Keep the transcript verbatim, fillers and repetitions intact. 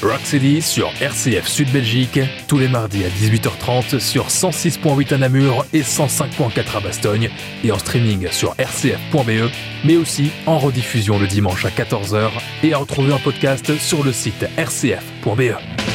Rocksteady sur R C F Sud Belgique, tous les mardis à dix-huit heures trente sur cent six virgule huit à Namur et cent cinq virgule quatre à Bastogne, et en streaming sur r c f point b e, mais aussi en rediffusion le dimanche à quatorze heures et à retrouver en podcast sur le site r c f point b e.